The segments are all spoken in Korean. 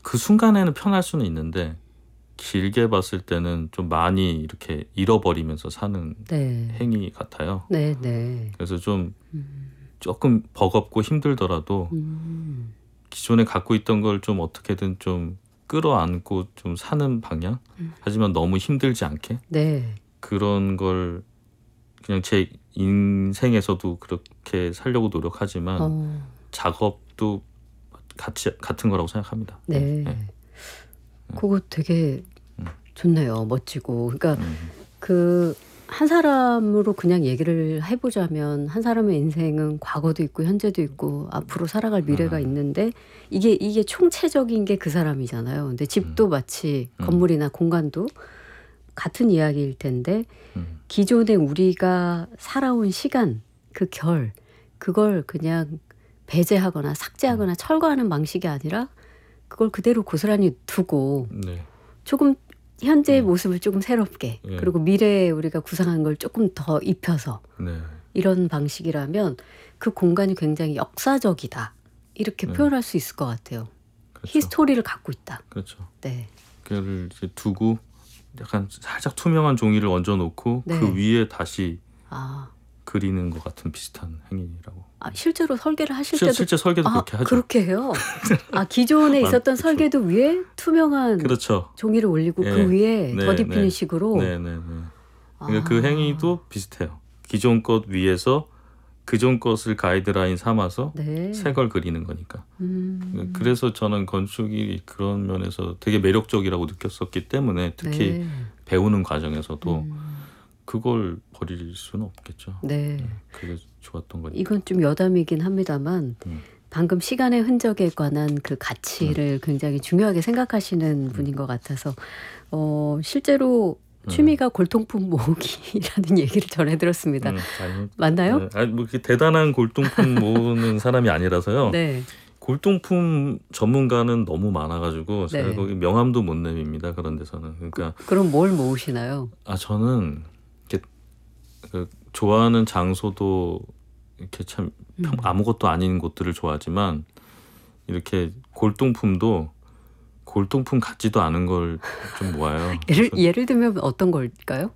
그 순간에는 편할 수는 있는데 길게 봤을 때는 좀 많이 이렇게 잃어버리면서 사는 네. 행위 같아요. 네, 네. 그래서 좀 조금 버겁고 힘들더라도 기존에 갖고 있던 걸 좀 어떻게든 좀 끌어안고 좀 사는 방향? 하지만 너무 힘들지 않게 네. 그런 걸 그냥 제 인생에서도 그렇게 살려고 노력하지만 작업도 같은 거라고 생각합니다. 네. 그거 되게 좋네요. 멋지고. 그러니까 그 한 사람으로 그냥 얘기를 해보자면 한 사람의 인생은 과거도 있고 현재도 있고 앞으로 살아갈 미래가 있는데 이게 총체적인 게 그 사람이잖아요. 근데 집도 마치 건물이나 공간도 같은 이야기일 텐데 기존에 우리가 살아온 시간, 그 결, 그걸 그냥 배제하거나 삭제하거나 철거하는 방식이 아니라 그걸 그대로 고스란히 두고 네. 조금 현재의 모습을 조금 새롭게 그리고 미래에 우리가 구상한 걸 조금 더 입혀서 네. 이런 방식이라면 그 공간이 굉장히 역사적이다. 이렇게 표현할 수 있을 것 같아요. 그렇죠. 히스토리를 갖고 있다. 그렇죠. 네. 그를 이제 두고 약간 살짝 투명한 종이를 얹어놓고 네. 그 위에 다시 아, 그리는 것 같은 비슷한 행위라고. 실제로 설계를 하실 때도 실제 설계도 그렇게 하죠. 그렇게 해요. 기존에 있었던 그렇죠. 설계도 위에 투명한 그렇죠. 종이를 올리고 예. 그 위에 네, 덧입히는 네. 식으로. 네네네. 그러니까 그 행위도 비슷해요. 기존 것 위에서 그전 것을 가이드라인 삼아서 네. 새 걸 그리는 거니까. 그래서 저는 건축이 그런 면에서 되게 매력적이라고 느꼈었기 때문에 특히 네. 배우는 과정에서도 그걸 버릴 수는 없겠죠. 네. 그게 좋았던 거니까. 이건 좀 여담이긴 합니다만 방금 시간의 흔적에 관한 그 가치를 굉장히 중요하게 생각하시는 분인 것 같아서 실제로 취미가 골동품 모으기라는 얘기를 전해 들었습니다. 아니, 맞나요? 뭐 이렇게 대단한 골동품 모으는 사람이 아니라서요. 네. 골동품 전문가는 너무 많아가지고 제가 네. 거기 명함도 못 내밉니다. 그런 데서는. 그러니까 그럼 뭘 모으시나요? 저는 이렇게 좋아하는 장소도 이렇게 참 아무것도 아닌 곳들을 좋아하지만 이렇게 골동품도 골동품 같지도 않은 걸 좀 모아요. 예를 들면 어떤 걸까요?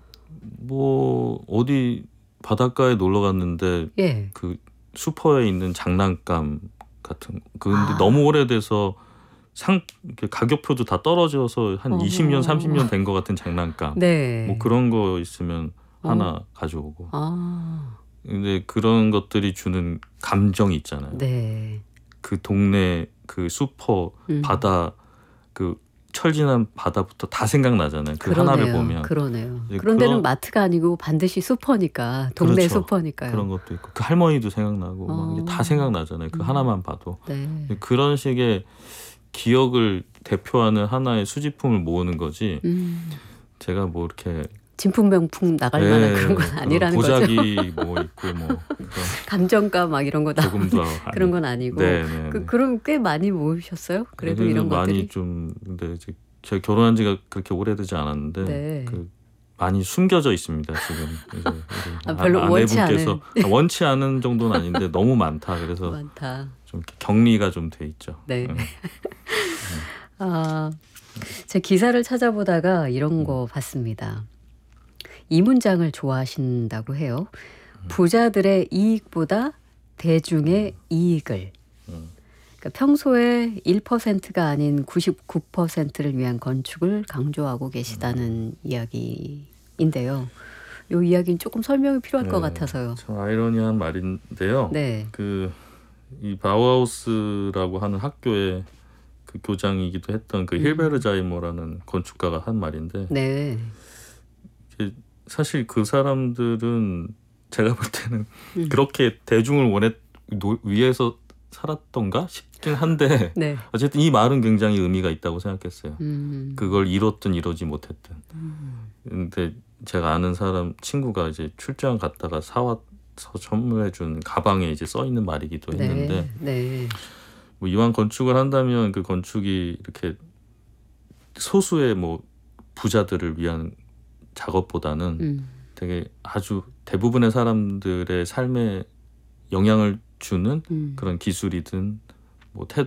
뭐 어디 바닷가에 놀러 갔는데 예. 그 슈퍼에 있는 장난감 같은 근데 너무 오래돼서 이렇게 가격표도 다 떨어져서 한 20년 30년 된 것 같은 장난감. 네. 뭐 그런 거 있으면 하나 가져오고. 근데 그런 것들이 주는 감정이 있잖아요. 네. 그 동네 그 슈퍼 바다 그 철진한 바다부터 다 생각나잖아요. 그 하나를 보면. 그러네요. 그런 데는 마트가 아니고 반드시 슈퍼니까. 동네 그렇죠. 슈퍼니까요. 그런 것도 있고 그 할머니도 생각나고 막 이게 다 생각나잖아요. 그 하나만 봐도. 네. 그런 식의 기억을 대표하는 하나의 수집품을 모으는 거지. 제가 뭐 이렇게 진품명품 나갈 만한 그런 건 아니라는 거죠. 고작이 뭐 있고 뭐 감정가 막 이런 거 조금도 그런 건 아니고. 그럼 꽤 많이 모으셨어요? 그래도 이런 많이 것들이? 좀 근데 이제 제가 결혼한 지가 그렇게 오래되지 않았는데 네. 많이 숨겨져 있습니다 지금. 별로 원치 않은. 원치 않은 정도는 아닌데 너무 많다. 그래서 많다. 좀 이렇게 격리가 좀 돼 있죠. 네. 제 기사를 찾아보다가 이런 거 봤습니다. 이 문장을 좋아하신다고 해요. 부자들의 이익보다 대중의 이익을. 그러니까 평소에 1%가 아닌 99%를 위한 건축을 강조하고 계시다는 이야기인데요. 이 이야기는 조금 설명이 필요할 것 같아서요. 참 아이러니한 말인데요. 네. 이 바우하우스라고 하는 학교의 그 교장이기도 했던 그 힐베르자이머라는 건축가가 한 말인데, 네. 사실 그 사람들은 제가 볼 때는 그렇게 대중을 위해서 살았던가 싶긴 한데 네. 어쨌든 이 말은 굉장히 의미가 있다고 생각했어요. 그걸 이뤘든 이루지 못했든. 근데 제가 아는 사람 친구가 이제 출장 갔다가 사와서 선물해준 가방에 이제 써 있는 말이기도 했는데, 네. 뭐 이왕 건축을 한다면 그 건축이 이렇게 소수의 뭐 부자들을 위한 작업보다는 되게 아주 대부분의 사람들의 삶에 영향을 주는 그런 기술이든 뭐